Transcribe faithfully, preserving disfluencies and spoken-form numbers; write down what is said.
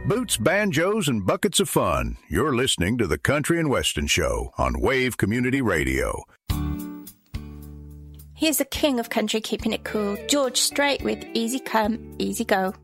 Boots, banjos, and buckets of fun. You're listening to the Country and Western Show on Wave Community Radio. Here's the king of country keeping it cool, George Strait with Easy Come, Easy Go.